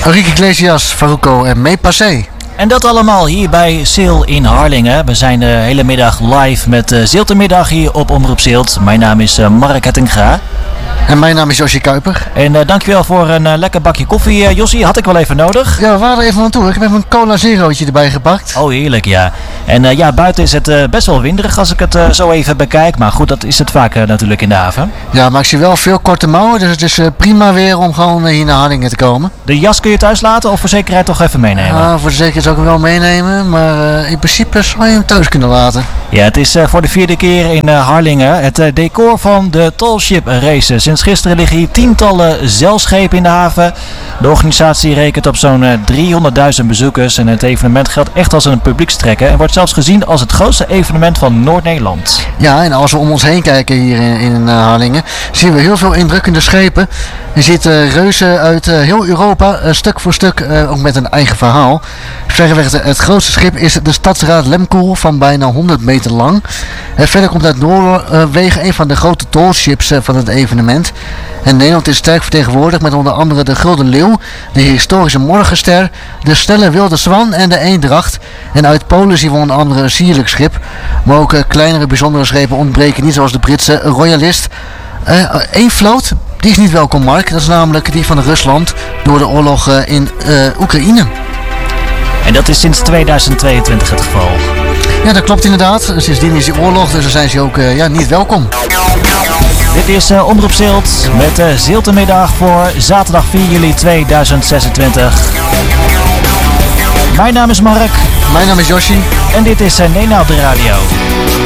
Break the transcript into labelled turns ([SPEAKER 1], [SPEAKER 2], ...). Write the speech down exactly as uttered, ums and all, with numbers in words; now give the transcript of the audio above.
[SPEAKER 1] Enrique Iglesias, Farruko en Mee Passé.
[SPEAKER 2] En dat allemaal hier bij Sail in Harlingen. We zijn de hele middag live met uh, Ziltermiddag hier op Omroep Zilt. Mijn naam is uh, Mark Hettinga.
[SPEAKER 1] En mijn naam is Josje Kuiper.
[SPEAKER 2] En uh, dankjewel voor een uh, lekker bakje koffie, uh, Jossie. Had ik wel even nodig.
[SPEAKER 1] Ja, we waren er even aan toe. Ik heb even een cola zerootje erbij gepakt.
[SPEAKER 2] Oh, heerlijk, ja. En uh, ja, buiten is het uh, best wel winderig als ik het uh, zo even bekijk. Maar goed, dat is het vaak uh, natuurlijk in de haven.
[SPEAKER 1] Ja, maar ik zie wel veel korte mouwen. Dus het is uh, prima weer om gewoon uh, hier naar Harlingen te komen.
[SPEAKER 2] De jas kun je thuis laten of voor zekerheid toch even meenemen?
[SPEAKER 1] Ja, voor de zekerheid zou ik hem wel meenemen. Maar uh, in principe zou je hem thuis kunnen laten.
[SPEAKER 2] Ja, het is uh, voor de vierde keer in uh, Harlingen het uh, decor van de Tallship Race. Sinds gisteren liggen hier tientallen zeilschepen in de haven. De organisatie rekent op zo'n uh, driehonderdduizend bezoekers. En het evenement geldt echt als een publiekstrekker. En wordt zelfs gezien als het grootste evenement van Noord-Nederland.
[SPEAKER 1] Ja, en als we om ons heen kijken hier in, in uh, Harlingen, zien we heel veel indrukkende schepen. Je ziet uh, reuzen uit uh, heel Europa, uh, stuk voor stuk, uh, ook met een eigen verhaal. Verreweg het, het grootste schip is de Stadsraad Lemkoel van bijna honderd meter lang. Uh, verder komt uit Noorwegen een van de grote tallships uh, van het evenement. En Nederland is sterk vertegenwoordigd met onder andere de Gulden Leeuw, de historische Morgenster, de Snelle Wilde Zwan en de Eendracht. En uit Polen zien we onder andere een sierlijk schip. Maar ook uh, kleinere bijzondere schepen ontbreken niet, zoals de Britse Royalist. Eén uh, vloot, die is niet welkom, Mark. Dat is namelijk die van Rusland door de oorlog uh, in uh, Oekraïne.
[SPEAKER 2] En dat is sinds tweeduizend tweeëntwintig het geval.
[SPEAKER 1] Ja, dat klopt inderdaad. Sindsdien is die oorlog, dus dan zijn ze ook uh, ja, niet welkom.
[SPEAKER 2] Dit is uh, Omroep Zilt met de uh, Ziltermiddag voor zaterdag vier juli tweeduizend zesentwintig. Mijn naam is Mark.
[SPEAKER 1] Mijn naam is Joshi.
[SPEAKER 2] En dit is uh, Nena op de radio.